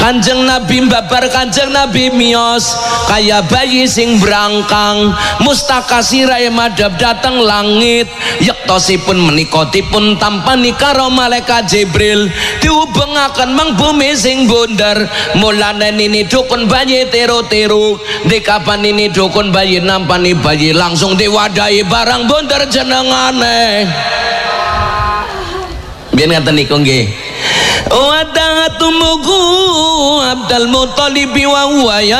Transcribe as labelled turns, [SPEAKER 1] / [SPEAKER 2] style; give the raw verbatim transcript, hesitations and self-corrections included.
[SPEAKER 1] Kanjeng Nabi babar Kanjeng Nabi miyos kaya bayi sing brangkang mustakasirai madhab dateng langit yektosipun menikotipun tampani karo malaikat Jibril diubengaken mang bumi sing bundar mulane nini dukun bayi teru-teru dikapan ini dukun bayi nampani bayi langsung diwadahi barang bundar jenengane biar ngaten niku nggih wa ta'atumuhu Abdul Muthalib wa huwa